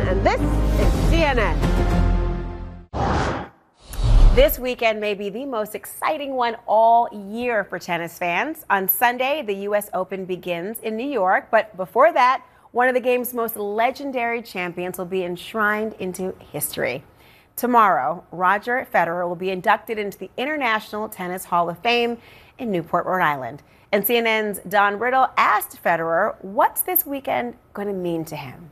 and this is CNN. This weekend may be the most exciting one all year for tennis fans. On Sunday, the U.S. Open begins in New York, but before that, one of the game's most legendary champions will be enshrined into history. Tomorrow, Roger Federer will be inducted into the International Tennis Hall of Fame in Newport, Rhode Island. And CNN's Don Riddle asked Federer, what's this weekend going to mean to him?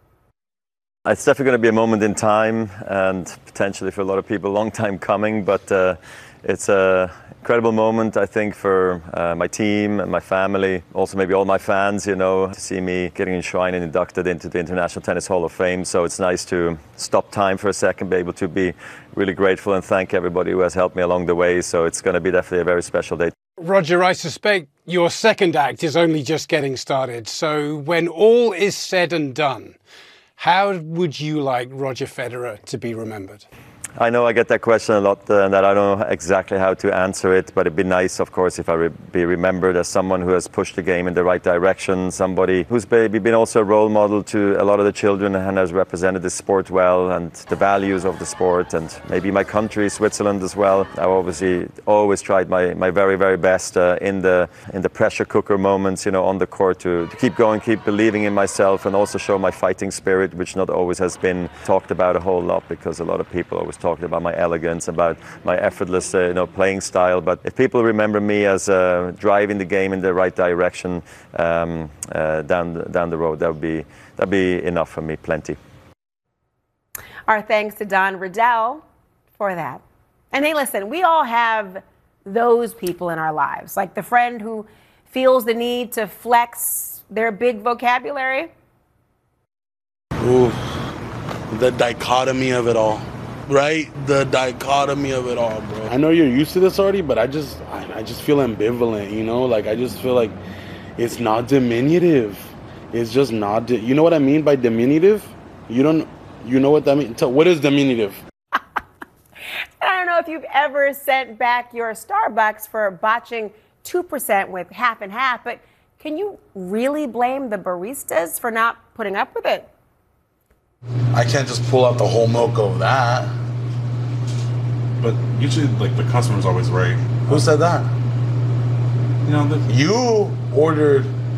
It's definitely going to be a moment in time, and potentially for a lot of people, a long time coming, but it's an incredible moment, I think, for my team and my family, also maybe all my fans, you know, to see me getting enshrined and inducted into the International Tennis Hall of Fame. So it's nice to stop time for a second, be able to be really grateful and thank everybody who has helped me along the way. So it's going to be definitely a very special day. Roger, I suspect your second act is only just getting started. So when all is said and done, how would you like Roger Federer to be remembered? I know I get that question a lot, and that I don't know exactly how to answer it, but it'd be nice, of course, if I be remembered as someone who has pushed the game in the right direction, somebody who's maybe been also a role model to a lot of the children and has represented the sport well and the values of the sport, and maybe my country, Switzerland, as well. I've obviously always tried my very, very best in the pressure cooker moments, you know, on the court to keep going, keep believing in myself, and also show my fighting spirit, which not always has been talked about a whole lot, because a lot of people always talked about my elegance, about my effortless, playing style. But if people remember me as driving the game in the right direction down the road, that'd be enough for me, plenty. Our thanks to Don Riddle for that. And hey, listen, we all have those people in our lives, like the friend who feels the need to flex their big vocabulary. Ooh, the dichotomy of it all. Right? The dichotomy of it all, bro. I know you're used to this already, but I just feel ambivalent, you know? Like, I just feel like it's not diminutive. It's just not, you know what I mean by diminutive? You know what that means? What is diminutive? I don't know if you've ever sent back your Starbucks for botching 2% with half and half, but can you really blame the baristas for not putting up with it? I can't just pull out the whole milk of that. But usually, like, the customer's always right. Who said that? You know, you ordered